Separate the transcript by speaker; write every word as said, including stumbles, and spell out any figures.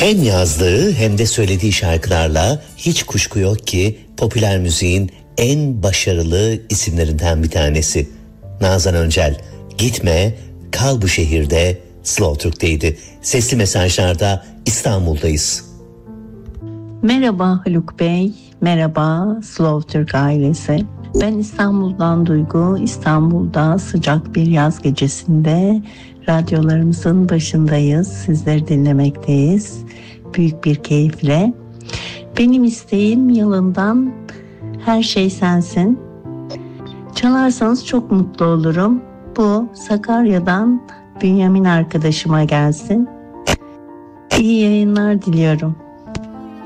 Speaker 1: Hem yazdığı hem de söylediği şarkılarla hiç kuşku yok ki popüler müziğin en başarılı isimlerinden bir tanesi. Nazan Öncel, gitme, kal bu şehirde, Slow Türk'teydi. Sesli mesajlarda İstanbul'dayız.
Speaker 2: Merhaba Haluk Bey, merhaba Slow Türk ailesi. Ben İstanbul'dan Duygu, İstanbul'da sıcak bir yaz gecesinde radyolarımızın başındayız, sizleri dinlemekteyiz. Büyük bir keyifle. Benim isteğim yılından Her Şey Sensin. Çalarsanız çok mutlu olurum. Bu Sakarya'dan Bünyamin arkadaşıma gelsin. İyi yayınlar diliyorum.